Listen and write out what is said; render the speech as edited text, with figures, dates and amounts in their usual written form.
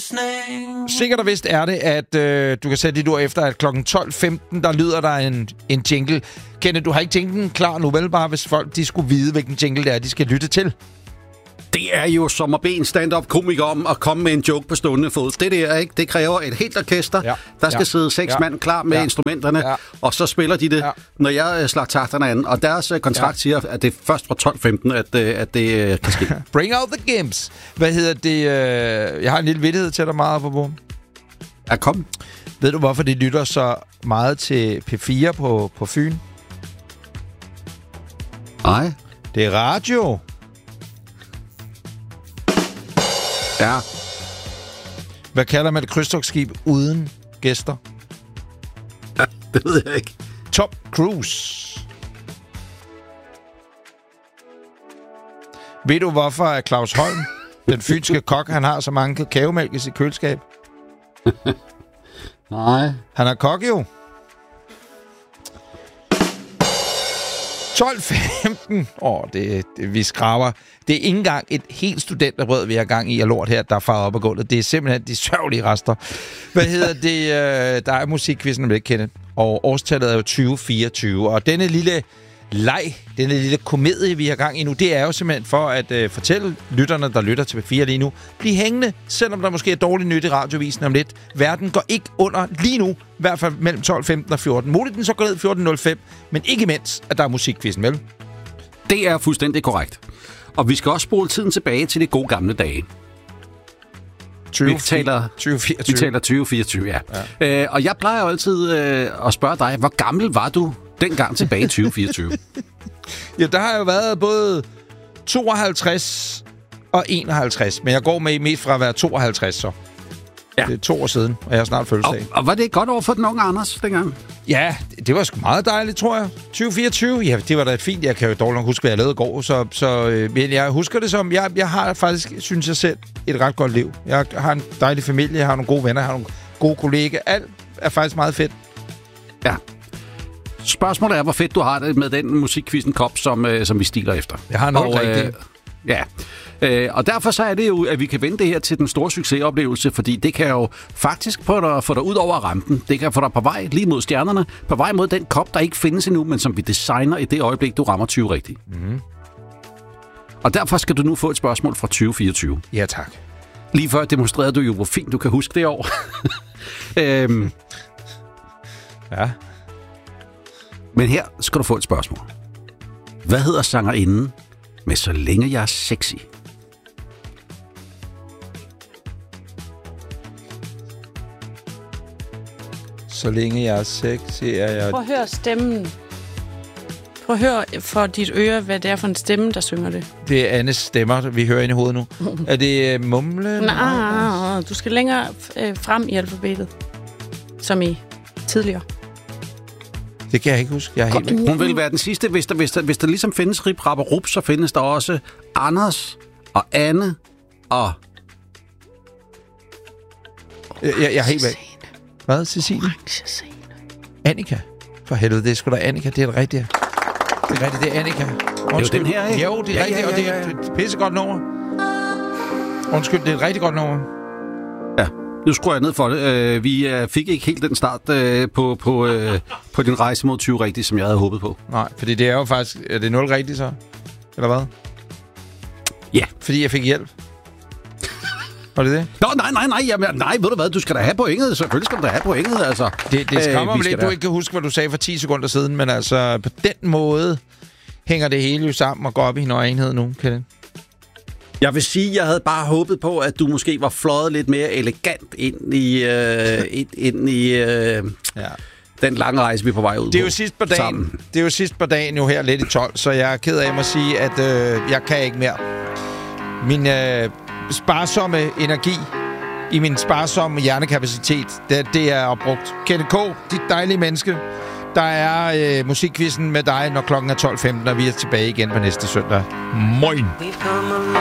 Sikkert og vist er det, at du kan sætte dit ord efter, at kl. 12.15, der lyder der en jingle. Kenneth, du har ikke tænkt den klar nu, vel? Bare hvis folk de skulle vide, hvilken jingle det er, de skal lytte til. Det er jo som at bede en stand-up-komiker om at komme med en joke på stående fod. Det der, ikke? Det kræver et helt orkester. Der skal sidde 6 mand klar med instrumenterne, og så spiller de det, når jeg slår takterne an. Og deres kontrakt siger, at det er først fra 12.15, at det kan ske. Bring out the gimps. Hvad hedder det? Jeg har en lille vittighed til dig meget på. Ja, kom. Ved du, hvorfor de lytter så meget til P4 på Fyn? Nej. Det er radio. Ja. Hvad kalder man et krydstogtskib uden gæster? Ja, det ved jeg ikke. Tom Cruise. Ved du, hvorfor er Claus Holm, den fynske kok, han har så mange kakaomælk i sit køleskab? Nej. Han er kok jo. 12.15. Vi skraber. Det er ikke engang et helt studenterbrød, vi har gang i, og lort her, der er faret op ad gulvet. Det er simpelthen de sørgelige rester. Hvad hedder det? Der er musikquizzen, om det ikke kender. Og årstallet er jo 2024. Og denne lille denne lille komedie, vi har gang i nu, det er jo simpelthen for at fortælle lytterne, der lytter til P4 lige nu, bliv hængende, selvom der måske er dårligt nyt i radiovisen om lidt. Verden går ikke under lige nu, i hvert fald mellem 12.15 og 14. Muligt den så går ned 14.05, men ikke imens, at der er musikquizzen, vel? Det er fuldstændig korrekt. Og vi skal også spole tiden tilbage til de gode gamle dage. 2024. Vi taler 2024, ja. Og jeg plejer jo altid at spørge dig, hvor gammel var du dengang tilbage i 2024? Ja, der har jo været både 52 og 51, men jeg går med mest fra at være 52, så. Ja. Det er 2 år siden, og jeg har snart fødselsdag. Og var det godt over for den unge Anders dengang? Ja, det var sgu meget dejligt, tror jeg. 2024, ja, det var da et fint. Jeg kan jo dårligt nok huske, hvad jeg lavede i går, men jeg husker det som, jeg har faktisk, synes jeg selv, et ret godt liv. Jeg har en dejlig familie, jeg har nogle gode venner, jeg har nogle gode kollegaer. Alt er faktisk meget fedt. Ja. Spørgsmålet er, hvor fedt du har det med den musikquizzen kop, som vi stiler efter. Jeg har noget rigtigt. Ja. Og derfor så er det jo, at vi kan vende det her til den store succesoplevelse, fordi det kan jo faktisk få dig ud over rampen. Det kan få dig på vej lige mod stjernerne, på vej mod den kop, der ikke findes endnu, men som vi designer i det øjeblik, du rammer 20 rigtigt. Mm-hmm. Og derfor skal du nu få et spørgsmål fra 2024. Ja, tak. Lige før demonstrerede du jo, hvor fint du kan huske det år. Ja. Men her skal du få et spørgsmål. Hvad hedder sangerinden med Så længe jeg er sexy? Så længe jeg er sexy, er jeg... Prøv at høre stemmen. Prøv at høre for dit øre, hvad det er for en stemme, der synger det. Det er Annes stemmer, vi hører ind i hovedet nu. Er det mumle? Nej, du skal længere frem i alfabetet. Som i tidligere. Det kan jeg ikke huske. Jeg er helt... Hun vil være den sidste. Hvis der ligesom findes Rip, Rap og Rup, så findes der også Anders og Anne og... Jeg er helt væk. Hvad, Cecilie? Annika. For helvede, det er sgu da Annika. Det er det rigtige. Det er rigtigt, det er Annika. Undskyld. Det er den her, ikke? Jo, det er rigtigt, og det er et pissegodt nummer. Undskyld, det er et rigtig godt nummer. Ja, nu skruer jeg ned for det. Vi fik ikke helt den start på din rejse mod 20 rigtigt, som jeg havde håbet på. Nej, fordi det er jo faktisk... Er det 0 rigtigt så? Eller hvad? Ja. Fordi jeg fik hjælp. Var det det? Nå, nej. Jamen, nej, ved du hvad? Du skal da have pointet. Selvfølgelig skal du da have pointet, altså. Det skræmmer mig lidt, du ikke kan huske, hvad du sagde for 10 sekunder siden, men altså, på den måde hænger det hele jo sammen og går op i en enhed nu, Kenneth. Jeg vil sige, jeg havde bare håbet på, at du måske var fløjet lidt mere elegant ind i den lange rejse, vi er på vej ud det er på. Jo sidst på dagen. Sammen. Det er jo sidst på dagen jo her lidt i 12, så jeg er ked af at sige, at jeg kan ikke mere. Min sparsomme energi i min sparsomme hjernekapacitet, det er opbrugt. Kenneth K., dit dejlige menneske. Der er musikquizzen med dig, når klokken er 12.15, og vi er tilbage igen på næste søndag. Moin!